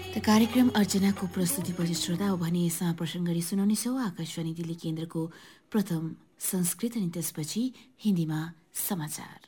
त कार्यक्रम अर्चनाको प्रस्तुतिपछि श्रोता भने यसमा प्रश्न गरी सुनाउनेछौँ आकाशवाणी दिल्ली केन्द्रको प्रथम संस्कृत अनि त्यसपछि हिन्दीमा समाचार।